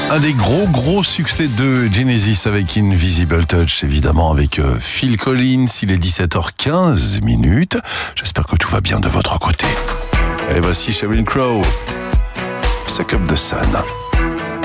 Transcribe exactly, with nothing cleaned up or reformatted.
Un des gros gros succès de Genesis avec Invisible Touch, évidemment avec euh, Phil Collins. Il est dix-sept heures quinze minutes. J'espère que tout va bien de votre côté. Et voici Sheryl Crow, Suck Up the Sun.